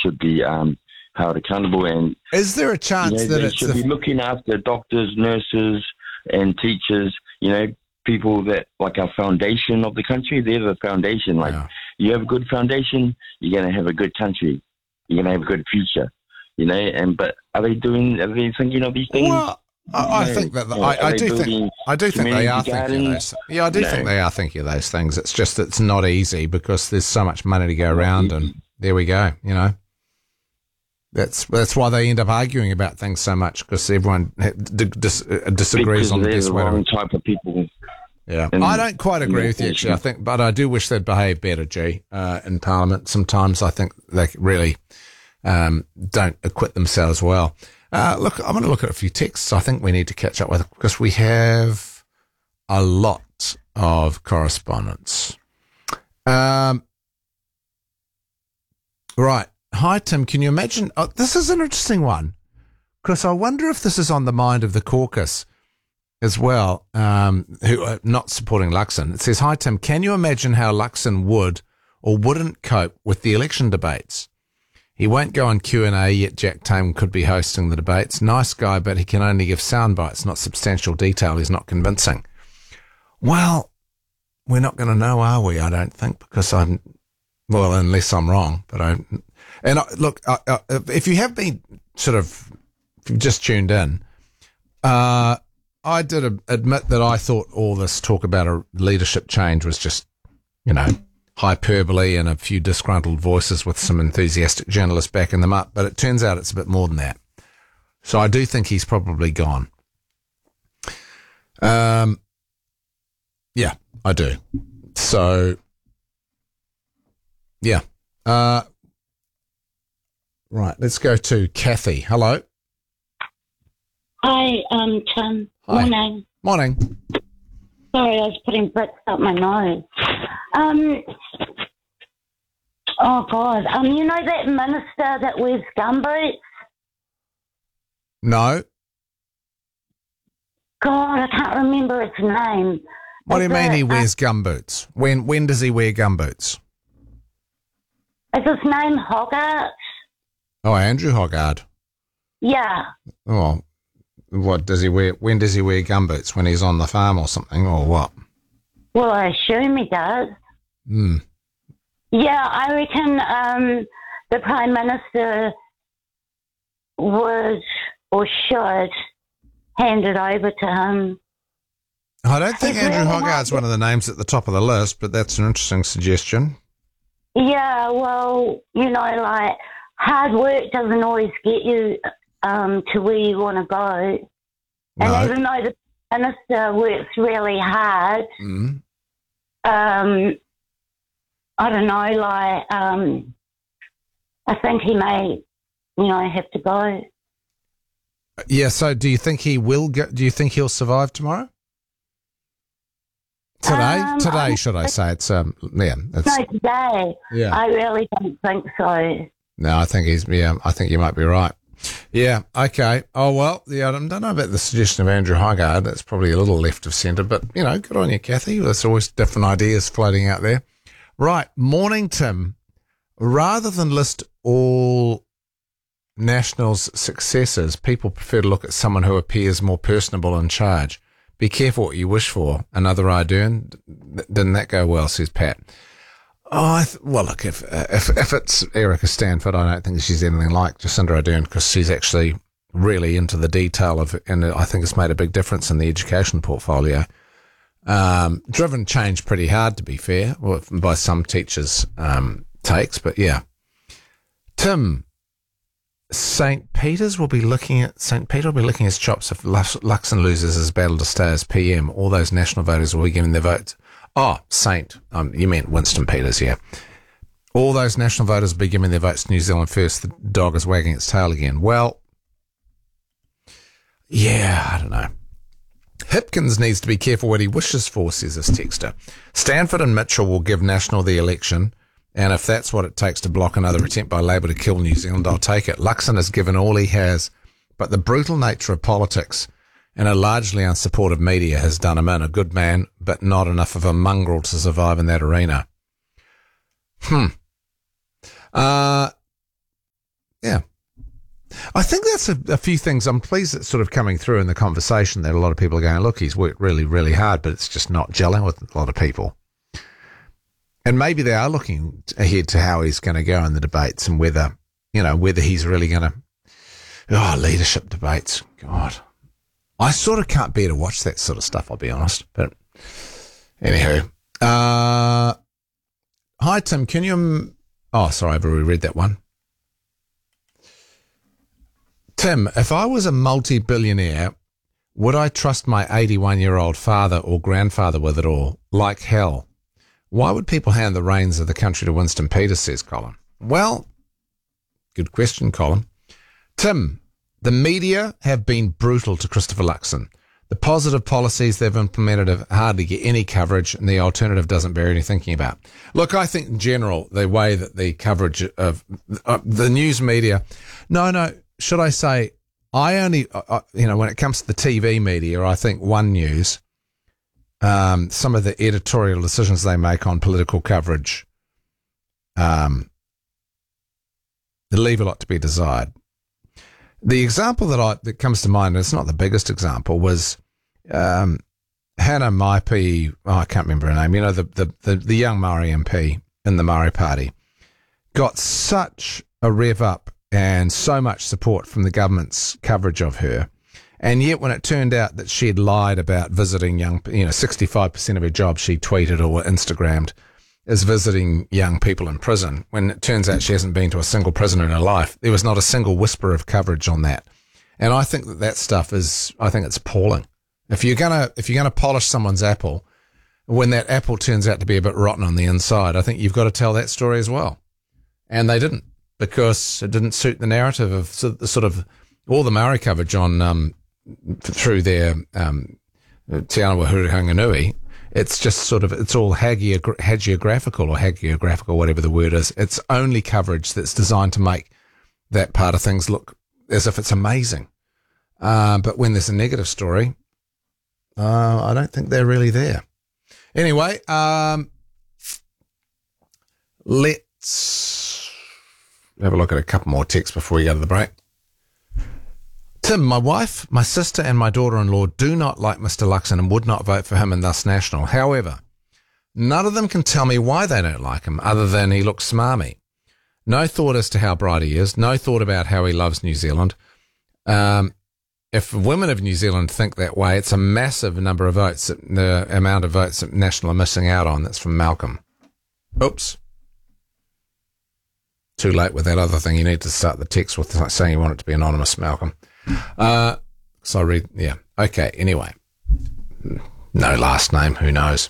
should be held accountable. And is there a chance that they it's should be looking after doctors, nurses, and teachers? People that like our foundation of the country. They're the foundation. Like you have a good foundation, you're gonna have a good country. You're gonna have a good future. But are they thinking of these things? Well, I think that I do think they are thinking of those. Yeah, I do think they are thinking of those things. It's just that it's not easy because there's so much money to go around, and there we go. That's why they end up arguing about things so much, because everyone disagrees on the best way. Wrong type of people. Yeah, I don't quite agree with you actually. But I do wish they'd behave better, G, in Parliament. Sometimes I think they really don't acquit themselves well. Look, I'm going to look at a few texts I think we need to catch up with, because we have a lot of correspondence. Right. Hi, Tim. Can you imagine? Oh, this is an interesting one, because I wonder if this is on the mind of the caucus as well, who are not supporting Luxon. It says, hi, Tim. Can you imagine how Luxon would or wouldn't cope with the election debates? He won't go on Q&A, yet Jack Tame could be hosting the debates. Nice guy, but he can only give sound bites, not substantial detail. He's not convincing. Well, we're not going to know, are we? I don't think, because unless I'm wrong. But look, if you have been if you've just tuned in, I did admit that I thought all this talk about a leadership change was just, hyperbole and a few disgruntled voices with some enthusiastic journalists backing them up. But it turns out it's a bit more than that. So I do think he's probably gone. Yeah, I do. So, yeah. Right, let's go to Kathy. Hello. Hi, Tim. Hi. Morning. Morning. Sorry, I was putting bricks up my nose. Oh, God. You know that minister that wears gumboots? No. God, I can't remember his name. What do you mean he wears gumboots? When does he wear gumboots? Is his name Hogarth? Oh, Andrew Hogarth. Yeah. Oh, what does he wear? When does he wear gumboots? When he's on the farm or something, or what? Well, I assume he does. Hmm. Yeah, I reckon the Prime Minister would or should hand it over to him. I don't think Andrew Hogarth's one of the names at the top of the list, but that's an interesting suggestion. Yeah, well, like hard work doesn't always get you to where you want to go. And No. even though the minister works really hard, I don't know, like I think he may, have to go. Yeah, so do you think he will go? Do you think he'll survive tomorrow? Today, should I say? It's No, today. Yeah. I really don't think so. No, I think I think you might be right. Yeah, okay. Oh, well, I don't know about the suggestion of Andrew Hogarth. That's probably a little left of centre, but, good on you, Kathy. There's always different ideas floating out there. Right, morning, Tim. Rather than list all National's successors, people prefer to look at someone who appears more personable in charge. Be careful what you wish for. Another idea. Didn't that go well, says Pat. Oh, well, look, if it's Erica Stanford, I don't think she's anything like Jacinda Ardern, because she's actually really into the detail of it, and I think it's made a big difference in the education portfolio. Driven change pretty hard, to be fair, by some teachers' takes, but yeah. Tim, St. Peter will be licking his chops if Luxon loses his battle to stay as PM. All those National voters will be giving their votes. Oh, you meant Winston Peters, yeah. All those National voters will be giving their votes to New Zealand First. The dog is wagging its tail again. Well, yeah, I don't know. Hipkins needs to be careful what he wishes for, says this texter. Stanford and Mitchell will give National the election, and if that's what it takes to block another attempt by Labor to kill New Zealand, I'll take it. Luxon has given all he has, but the brutal nature of politics and a largely unsupportive media has done him in. A good man, but not enough of a mongrel to survive in that arena. I think that's a few things. I'm pleased it's sort of coming through in the conversation that a lot of people are going, look, he's worked really, really hard, but it's just not gelling with a lot of people. And maybe they are looking ahead to how he's going to go in the debates and whether he's really going to, leadership debates. God, I sort of can't bear to watch that sort of stuff, I'll be honest. But anywho, hi, Tim, can you, sorry, I've already read that one. Tim, if I was a multi-billionaire, would I trust my 81-year-old father or grandfather with it all? Like hell. Why would people hand the reins of the country to Winston Peters, says Colin. Well, good question, Colin. Tim, the media have been brutal to Christopher Luxon. The positive policies they've implemented have hardly get any coverage, and the alternative doesn't bear any thinking about. Look, I think in general, the way that the coverage of the news media, should I say, I only, when it comes to the TV media, I think One News, some of the editorial decisions they make on political coverage, they leave a lot to be desired. The example that comes to mind, and it's not the biggest example, was Hannah Maipi. I can't remember her name. The young Maori MP in the Maori Party got such a rev up and so much support from the government's coverage of her. And yet when it turned out that she had lied about visiting 65% of her job she tweeted or Instagrammed is visiting young people in prison. When it turns out she hasn't been to a single prison in her life, there was not a single whisper of coverage on that. And I think that stuff it's appalling. If you're gonna polish someone's apple, when that apple turns out to be a bit rotten on the inside, I think you've got to tell that story as well. And they didn't, because it didn't suit the narrative of sort of all the Maori coverage on through their Te Anawa Huranganui. It's just it's all hagiographical, whatever the word is. It's only coverage that's designed to make that part of things look as if it's amazing. But when there's a negative story, I don't think they're really there. Anyway, let's have a look at a couple more texts before we go to the break. Tim, my wife, my sister and my daughter-in-law do not like Mr. Luxon and would not vote for him in Thus National. However, none of them can tell me why they don't like him other than he looks smarmy. No thought as to how bright he is. No thought about how he loves New Zealand. If women of New Zealand think that way, it's a massive number of votes, the amount of votes that National are missing out on. That's from Malcolm. Oops. Too late with that other thing. You need to start the text with saying you want it to be anonymous, Malcolm. So I read, yeah. Okay, anyway. No last name, who knows?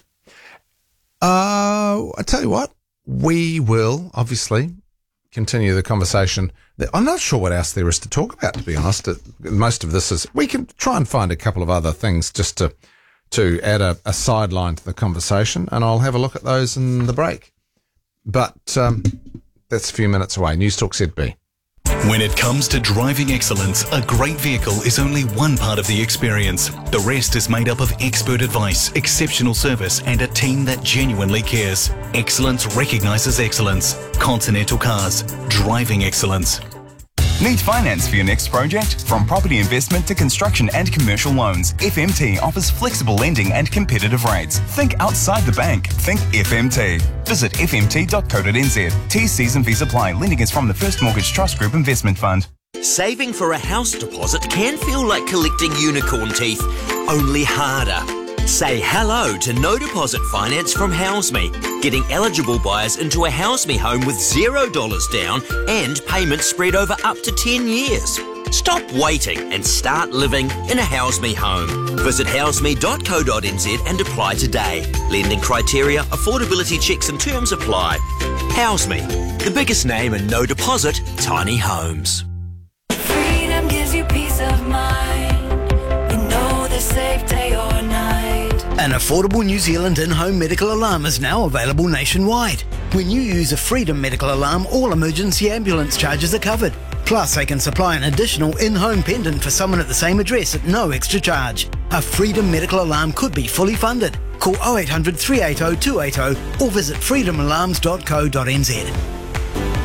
I tell you what, we will obviously continue the conversation. I'm not sure what else there is to talk about, to be honest. Most of this is, we can try and find a couple of other things just to add a sideline to the conversation, and I'll have a look at those in the break. But that's a few minutes away. News Talk ZB. When it comes to driving excellence, a great vehicle is only one part of the experience. The rest is made up of expert advice, exceptional service, and a team that genuinely cares. Excellence recognises excellence. Continental Cars. Driving excellence. Need finance for your next project? From property investment to construction and commercial loans, FMT offers flexible lending and competitive rates. Think outside the bank. Think FMT. Visit fmt.co.nz. T's, C's and V's apply. Lending is from the First Mortgage Trust Group Investment Fund. Saving for a house deposit can feel like collecting unicorn teeth, only harder. Say hello to no deposit finance from HouseMe, getting eligible buyers into a HouseMe home with $0 down and payments spread over up to 10 years. Stop waiting and start living in a HouseMe home. Visit houseme.co.nz and apply today. Lending criteria, affordability checks and terms apply. HouseMe, the biggest name in no deposit tiny homes. Freedom gives you peace of mind. You know the safe day or night. An affordable New Zealand in-home medical alarm is now available nationwide. When you use a Freedom medical alarm, all emergency ambulance charges are covered. Plus, they can supply an additional in-home pendant for someone at the same address at no extra charge. A Freedom medical alarm could be fully funded. Call 0800 380 280 or visit freedomalarms.co.nz.